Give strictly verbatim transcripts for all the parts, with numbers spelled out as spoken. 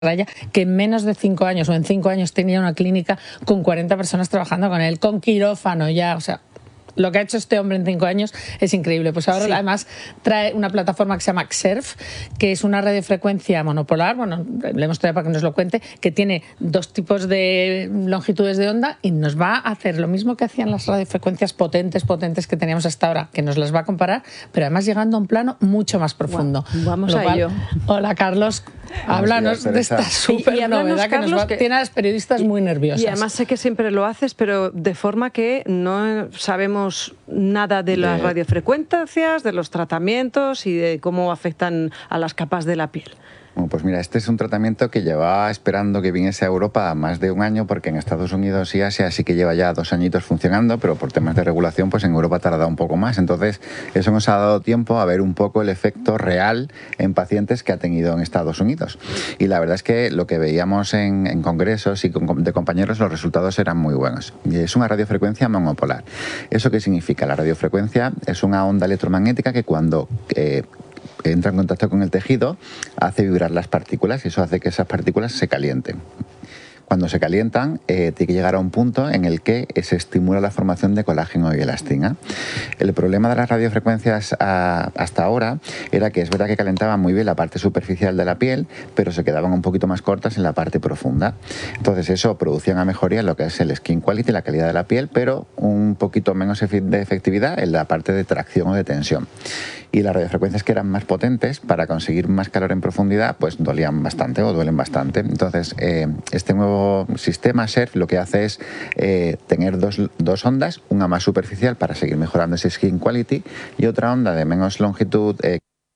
Raya, que en menos de cinco años o en cinco años tenía una clínica con cuarenta personas trabajando con él, con quirófano ya, o sea, lo que ha hecho este hombre en cinco años es increíble. Pues ahora sí. Además trae una plataforma que se llama Xerf, que es una radiofrecuencia monopolar, bueno, le hemos traído para que nos lo cuente, que tiene dos tipos de longitudes de onda y nos va a hacer lo mismo que hacían las radiofrecuencias potentes, potentes que teníamos hasta ahora, que nos las va a comparar, pero además llegando a un plano mucho más profundo. Wow. Vamos a cual, ello. Hola, Carlos. Háblanos de esta súper novedad que nos va, que, tiene a los periodistas muy nerviosos. Y además sé que siempre lo haces, pero de forma que no sabemos nada de las de... radiofrecuencias, de los tratamientos y de cómo afectan a las capas de la piel. Bueno, pues mira, este es un tratamiento que llevaba esperando que viniese a Europa más de un año, porque en Estados Unidos y Asia sí que lleva ya dos añitos funcionando, pero por temas de regulación pues en Europa tarda un poco más. Entonces eso nos ha dado tiempo a ver un poco el efecto real en pacientes que ha tenido en Estados Unidos. Y la verdad es que lo que veíamos en, en congresos y con, de compañeros, los resultados eran muy buenos. Y es una radiofrecuencia monopolar. ¿Eso qué significa? La radiofrecuencia es una onda electromagnética que cuando... Eh, entra en contacto con el tejido, hace vibrar las partículas y eso hace que esas partículas se calienten. Cuando se calientan, eh, tiene que llegar a un punto en el que se estimula la formación de colágeno y elastina. El problema de las radiofrecuencias a, hasta ahora era que es verdad que calentaban muy bien la parte superficial de la piel, pero se quedaban un poquito más cortas en la parte profunda. Entonces eso producía una mejoría en lo que es el skin quality, la calidad de la piel, pero un poquito menos de efectividad en la parte de tracción o de tensión. Y las radiofrecuencias que eran más potentes, para conseguir más calor en profundidad, pues dolían bastante o duelen bastante. Entonces, eh, este nuevo sistema Xerf lo que hace es eh, tener dos, dos ondas, una más superficial para seguir mejorando ese skin quality y otra onda de menos longitud eh,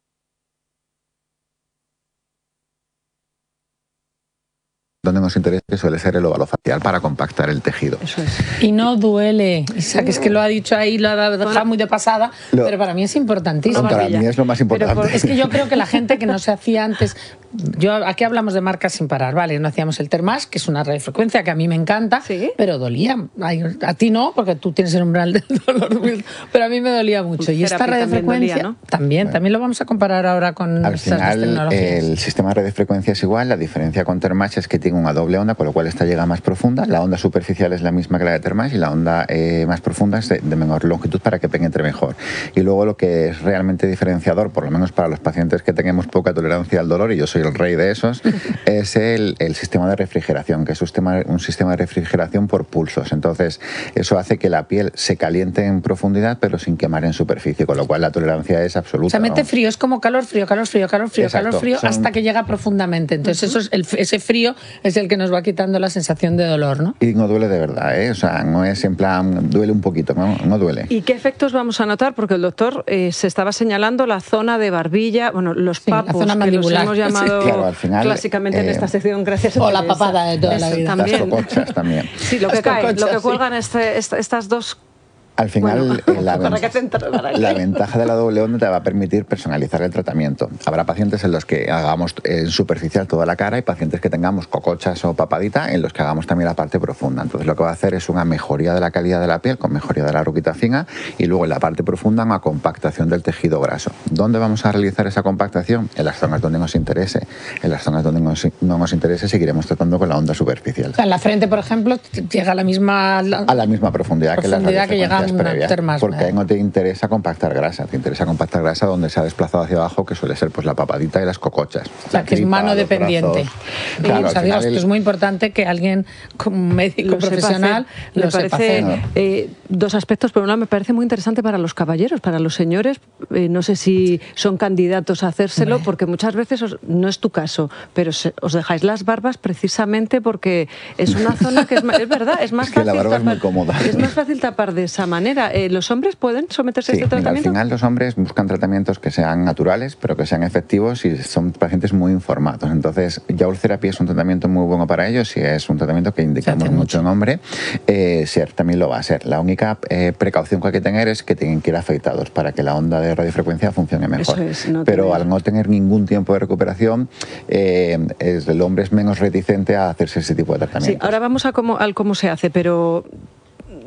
donde nos interesa, que suele ser el óvalo facial, para compactar el tejido. Eso es. Y no duele. Isaac, es que lo ha dicho ahí, lo ha dejado muy de pasada, lo, pero para mí es importantísimo. Para mí es lo más importante. Por, es que yo creo que la gente que no se hacía antes... Yo, aquí hablamos de marcas sin parar, ¿vale? No hacíamos el Thermax, que es una radiofrecuencia que a mí me encanta, ¿sí? Pero dolía. A ti no, porque tú tienes el umbral del dolor, pero a mí me dolía mucho. Y esta radiofrecuencia también, dolía, ¿no? también, bueno, también lo vamos a comparar ahora con al estas final, tecnologías. El sistema de radiofrecuencia es igual, la diferencia con Thermax es que tiene una doble onda, con lo cual esta llega más profunda. La onda superficial es la misma que la de Thermax y la onda eh, más profunda es de, de menor longitud para que penetre mejor. Y luego lo que es realmente diferenciador, por lo menos para los pacientes que tenemos poca tolerancia al dolor, y yo soy el rey de esos, es el, el sistema de refrigeración, que es un sistema, un sistema de refrigeración por pulsos. Entonces, eso hace que la piel se caliente en profundidad, pero sin quemar en superficie, con lo cual la tolerancia es absoluta. O sea, mete ¿no? frío, es como calor, frío, calor, frío, calor, frío, Exacto. calor, frío, Son... hasta que llega profundamente. Entonces, uh-huh. eso es el, ese frío es el que nos va quitando la sensación de dolor, ¿no? Y no duele de verdad, ¿eh? O sea, no es en plan, duele un poquito, no, no duele. ¿Y qué efectos vamos a notar? Porque el doctor eh, se estaba señalando la zona de barbilla, bueno, los sí, papos, la zona mandibular. que los hemos llamado sí. claro, al final, clásicamente eh, en esta sección, gracias a O la papada de toda Eso, la vida. También. Las cocochas también. Sí, lo que Las cae, cocochas, lo que sí. cuelgan este, esta, estas dos... Al final, bueno, eh, la, ven la ventaja de la doble onda te va a permitir personalizar el tratamiento. Habrá pacientes en los que hagamos en superficial toda la cara y pacientes que tengamos cocochas o papadita en los que hagamos también la parte profunda. Entonces lo que va a hacer es una mejoría de la calidad de la piel con mejoría de la ruquita fina y luego en la parte profunda una compactación del tejido graso. ¿Dónde vamos a realizar esa compactación? En las zonas donde nos interese. En las zonas donde nos, no nos interese seguiremos tratando con la onda superficial. O sea, en la frente, por ejemplo, llega a la misma... La... A la misma profundidad, profundidad que la previa, termas, porque ahí no te interesa compactar grasa, te interesa compactar grasa donde se ha desplazado hacia abajo, que suele ser pues la papadita y las cocochas. O sea, que tripa, es mano dependiente. Claro, o sea, digo, el... es muy importante que alguien como un médico lo profesional hacer, lo sepa parece, hacer. Eh, dos aspectos, por un lado me parece muy interesante para los caballeros, para los señores, eh, no sé si son candidatos a hacérselo, Hombre. porque muchas veces os, no es tu caso, pero se, os dejáis las barbas precisamente porque es una zona que es, es verdad, es más es que fácil la barba tapar, es muy cómoda. Es más fácil tapar de esa manera. Eh, ¿Los hombres pueden someterse sí, a este tratamiento? Mira, al final los hombres buscan tratamientos que sean naturales, pero que sean efectivos y son pacientes muy informados. Entonces, Yaul Therapy es un tratamiento muy bueno para ellos y es un tratamiento que indicamos mucho en hombre. Eh, Xerf también lo va a ser. La única eh, precaución que hay que tener es que tienen que ir afeitados para que la onda de radiofrecuencia funcione mejor. Eso es, no pero tener... al no tener ningún tiempo de recuperación, eh, es, el hombre es menos reticente a hacerse ese tipo de tratamientos. Sí, ahora vamos a cómo, al cómo se hace, pero...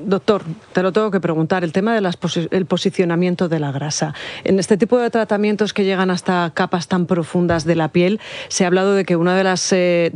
doctor, te lo tengo que preguntar, el tema del posi posicionamiento de la grasa. En este tipo de tratamientos que llegan hasta capas tan profundas de la piel, se ha hablado de que una de las... Eh,